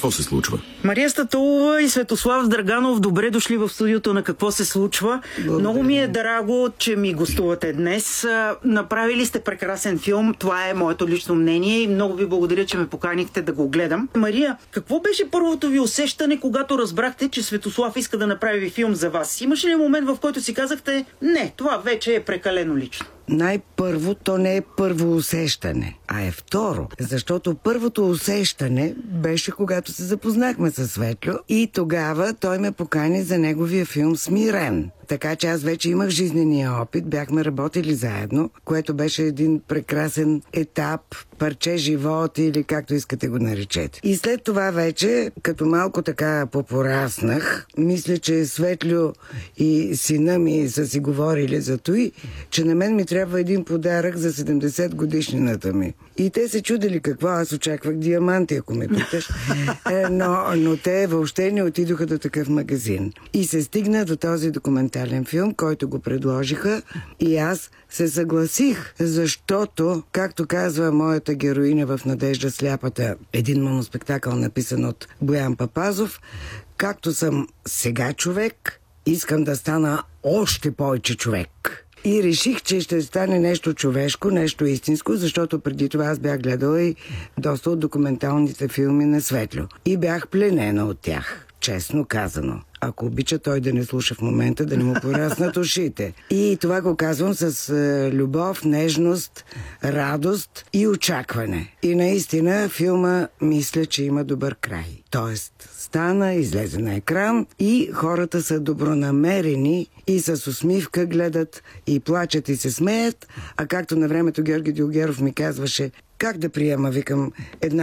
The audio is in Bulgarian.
Какво се случва? Мария Статулова и Светослав Драганов, добре дошли в студиото на Какво се случва. Благодаря. Много ми е драго, че ми гостувате днес. Направили сте прекрасен филм, това е моето лично мнение и много ви благодаря, че ме поканихте да го гледам. Мария, какво беше първото ви усещане, когато разбрахте, че Светослав иска да направи филм за вас? Имаше ли момент, в който си казахте, не, това вече е прекалено лично? Най-първо, то не е първо усещане, а е второ. Защото първото усещане беше когато се запознахме с Светлю и тогава той ме покани за неговия филм "Смирен". Така че аз вече имах жизнения опит, бяхме работили заедно, което беше един прекрасен етап, парче живот или както искате го наречете. И след това вече, като малко така попораснах, мисля, че Светлю и сина ми са си говорили за той, че на мен ми трябва един подарък за 70 годишнината ми. И те се чудили какво, аз очаквах диаманти, ако ме питаш. Но те въобще не отидоха до такъв магазин. И се стигна до този документален филм, който го предложиха и аз се съгласих, защото, както казва моята героиня в "Надежда сляпата", един моноспектакъл, написан от Боян Папазов, както съм сега човек, искам да стана още повече човек. И реших, че ще стане нещо човешко, нещо истинско, защото преди това аз бях гледала и доста от документалните филми на Светлю. И бях пленена от тях, честно казано. Ако обича той да не слуша в момента, да не му пораснат ушите. И това го казвам с любов, нежност, радост и очакване. И наистина филма мисля, че има добър край. Тоест, стана, излезе на екран и хората са добронамерени и с усмивка гледат и плачат и се смеят. А както на времето Георги Дилгеров ми казваше, как да приема, викам, една